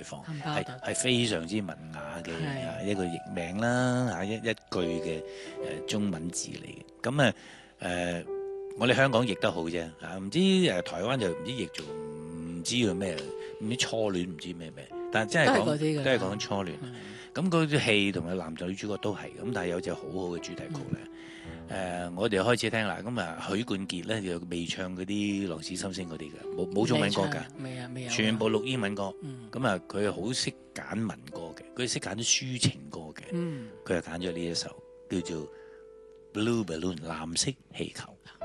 放，係冚巴達非常之文雅嘅一個譯名啦嚇，一句嘅中文字嚟嘅。咁我哋香港譯得好啫嚇，唔知台灣就唔知譯做唔知佢咩，唔知初戀唔知咩，但係真係都係講初戀。咁嗰啲戲同埋男女主角都係咁，但係有隻好好嘅主題曲咧。我哋開始聽啦。咁許冠傑咧就未唱嗰啲《浪子心聲》嗰啲嘅，冇中文歌㗎， 未有全部錄英文歌。佢好識揀民歌嘅，佢識揀啲抒情歌嘅。佢就揀咗呢一首叫做《Blue Balloon》藍色氣球。